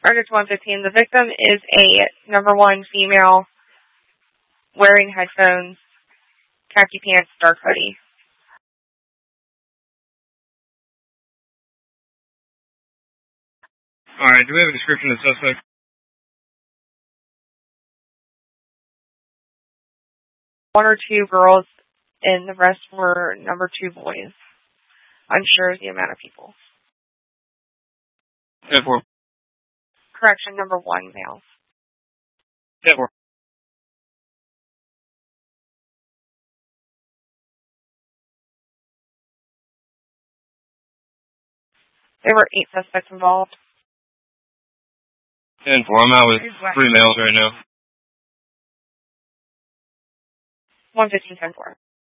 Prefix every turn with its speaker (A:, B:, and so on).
A: Artist 115, the victim is a number 1 female wearing headphones, khaki pants, dark hoodie.
B: Alright, do we have a description of the suspect?
A: One or two girls, and the rest were number 2 boys. Unsure of the amount of people.
B: 10-4.
A: Correction, number 1 males.
B: 10-4.
A: There were 8 suspects involved.
B: 10-4. I'm out with 3 males right now.
A: 115, 10-4.